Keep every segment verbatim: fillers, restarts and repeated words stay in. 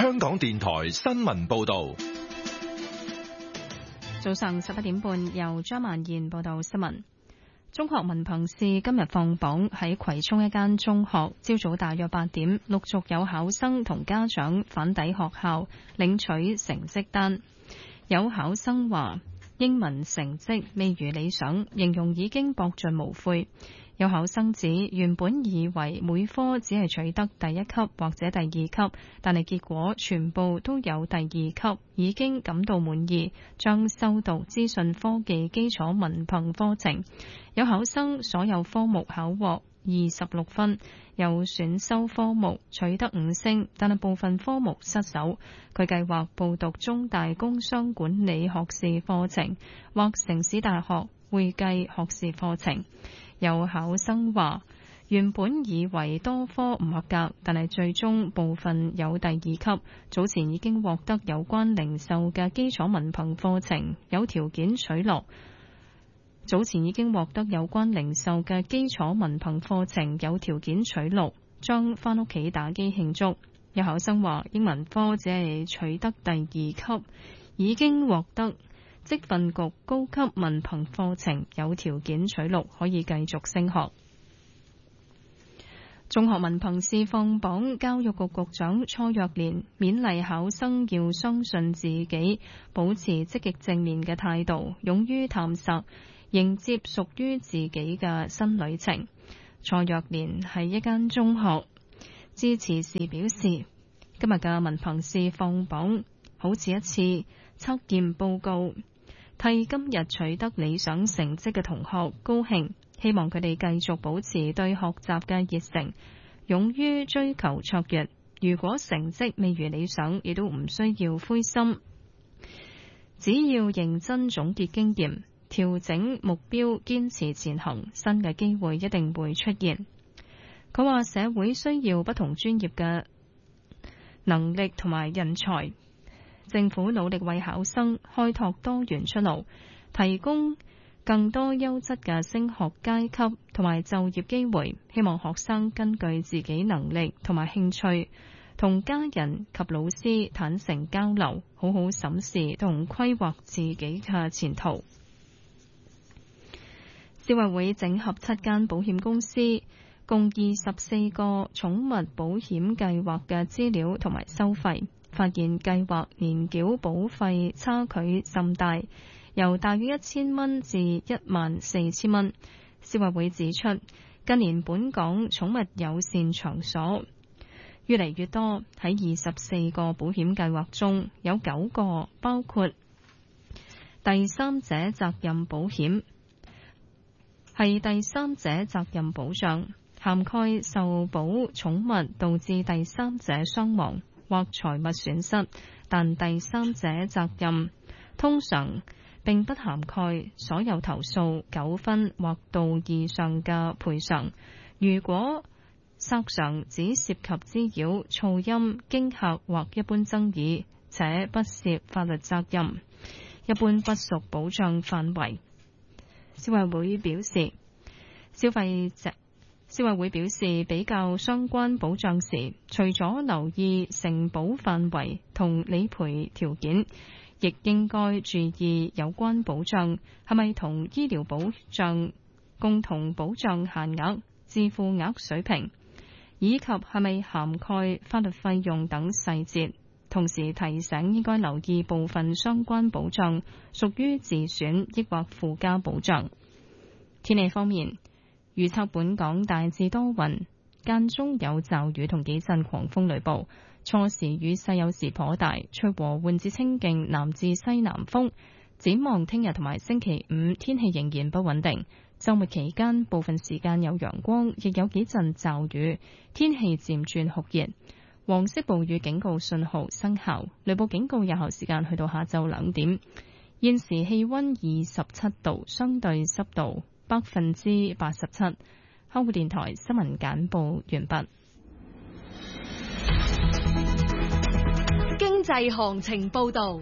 香港電台新聞報道。 早上十一點半，由張曼燕報道新聞。中學文憑試今日放榜，喺葵涌一間中學，朝早大約八點，陸續有考生同家長返抵學校領取成績單。有考生話英文成績未如理想，形容已經博盡無悔。有考生指原本以為每科只係取得第一級或者第二級，但係結果全部都有第二級，已經感到滿意，將修讀資訊科技基礎文憑課程。有考生所有科目考獲二十六分，有選修科目取得五星，但係部分科目失手。佢計劃報讀中大工商管理學士課程或城市大學會計學士課程。有考生話原本以為多科唔合格，但係最終部分有第二級。早前已經獲得有關零售嘅基礎文憑課程，有條件取錄。早前已經獲得有關零售嘅基礎文憑課程，有條件取錄，將返屋企打機慶祝。有考生話英文科只係取得第二級，已經獲得職訓局高級文憑課程，有條件取錄，可以繼續升學。中學文憑試放榜，教育局局長蔡若蓮勉勵考生要相信自己，保持積極正面嘅態度，勇於探索，迎接屬於自己嘅新旅程。蔡若蓮喺一間中學致辭時表示，今日嘅文憑試放榜好似一次測驗報告，替今日取得理想成績嘅同學高興，希望佢哋繼續保持對學習嘅熱誠，勇於追求卓越。如果成績未如理想，亦都唔需要灰心，只要認真總結經驗，調整目標，堅持前行，新嘅機會一定會出現。佢話社會需要不同專業嘅能力同埋人才，政府努力為考生開拓多元出路，提供更多優質嘅升學階級同埋就業機會。希望學生根據自己能力同埋興趣，同家人及老師坦誠交流，好好審視同規劃自己嘅前途。消委會整合七間保險公司共二十四個寵物保險計劃嘅資料同埋收費，發現計劃年繳保費差距甚大，由大約一千蚊至一萬四千蚊。消委會指出，近年本港寵物友善場所越嚟越多，喺二十四個保險計劃中，有九個包括第三者責任保險，係第三者責任保障，涵蓋受保寵物導致第三者傷亡或財物損失，但第三者責任通常並不涵蓋所有投訴、糾紛或道義上嘅賠償。如果索償只涉及滋擾、噪音、驚嚇或一般爭議，且不涉法律責任，一般不屬保障範圍。消委會表示，消費者消委會表示，比較相關保障時，除咗留意承保範圍同理賠條件，亦應該注意有關保障係咪同醫療保障共同保障限額、自付額水平，以及係咪涵蓋法律費用等細節。同時提醒應該留意部分相關保障屬於自選抑或附加保障。天氣方面，預測本港大致多雲，間中有驟雨同幾陣狂風雷暴，初時雨勢有時頗大，吹和緩至清勁南至西南風。展望聽日同埋星期五天氣仍然不穩定，週末期間部分時間有陽光，亦有幾陣驟雨，天氣漸轉酷熱。黃色暴雨警告信號生效，雷暴警告有效時間去到下晝兩點。現時氣溫二十七度，相對濕度百分之八十七。香港電台新聞簡報完畢。 經濟行情報道。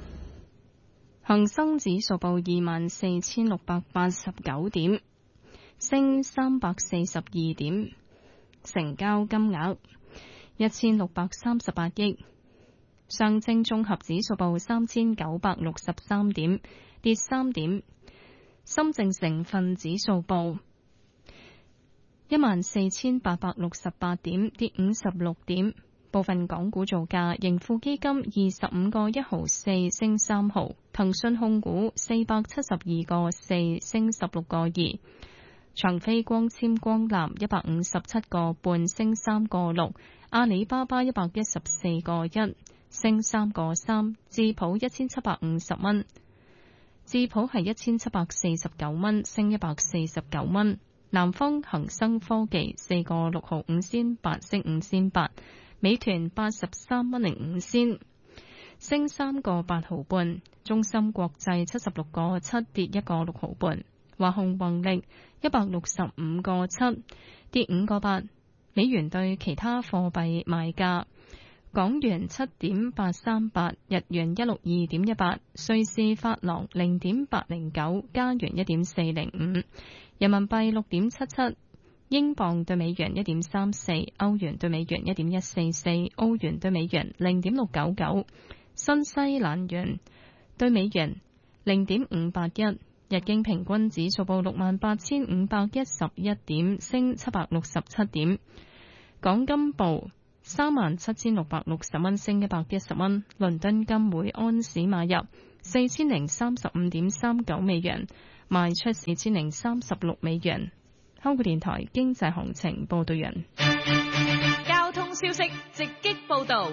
恒生指數報二萬四千六百八十九點， 升三百四十二點，成交金額一千六百三十八億。上證綜合指數報三千九百六十三點，跌三點。深證成分指數報一萬四千八百六十八點，跌五十六點。部分港股造價，盈富基金二十五個一毫四升三毫，騰訊控股四百七十二個四升十六個二，長飛光纖光纜一百五十七個半升三個六，阿里巴巴一百一十四個一升三個三，智普一千七百五十蚊，智普係一千七百四十九蚊，升一百四十九蚊。南方恒生科技四個六毫五仙八升五仙八，美團八十三蚊零五仙升三個八毫半，中芯國際七十六個七跌一個六毫半，華虹宏力一百六十五個七跌五個八。美元對其他貨幣賣價。港元七點八三八，日元一六二點一八，瑞士法郎零點八零九，加元一點四零五，人民幣六點七七，英鎊對美元一點三四，歐元對美元一點一四四，澳元對美元零點六九九，新西蘭元對美元零點五八一。日經平均指數報六萬八千五百一十一點，升七百六十七點。港金報三萬七千六百六十蚊，升一百一十蚊。倫敦金每安士買入四千零三十五點三九美元，賣出四千零三十六美元。香港電台經濟行情報道人。 交通消息直擊報道。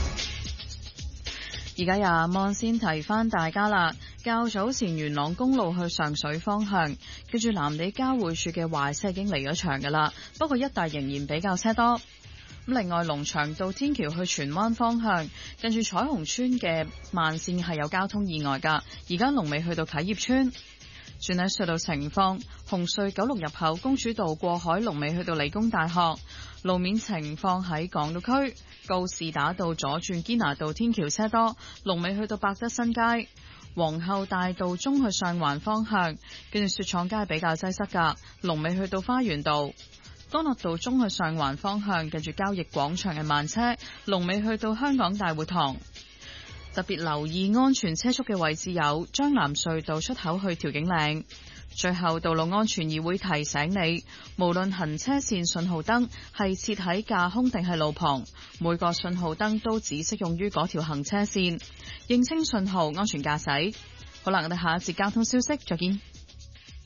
而家有阿望先提翻大家啦。較早前元朗公路去上水方向，跟住藍地交匯處嘅壞車已經離咗場噶啦，不過一帶仍然比較車多。咁另外，龍翔道天橋去荃灣方向，近住彩虹村嘅慢線係有交通意外噶。而家龍尾去到啟業村。轉喺隧道情況，紅隧九龍入口公主道過海龍尾去到理工大學。路面情況喺港島區告士打道左轉堅拿道天橋車多，龍尾去到百德新街。皇后大道中去上環方向，跟住雪廠街比較擠塞噶，龍尾去到花園道。干諾道中去上環方向，近住交易廣場嘅慢車，龍尾去到香港大會堂。特別留意安全車速嘅位置有將藍隧道出口去調景嶺。最後，道路安全議會提醒你，無論行車線信號燈係設喺架空定係路旁，每個信號燈都只適用於嗰條行車線。認清信號，安全駕駛。好啦，我哋下一節交通消息再見。